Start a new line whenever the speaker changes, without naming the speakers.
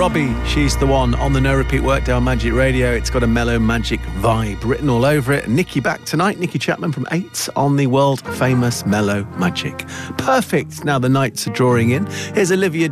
Bobby, She's the One on the No Repeat Workday Magic Radio. It's got a mellow magic vibe written all over it. Nikki back tonight, Nikki Chapman from 8 on the world famous Mellow Magic. Perfect. Now the nights are drawing in. Here's Olivia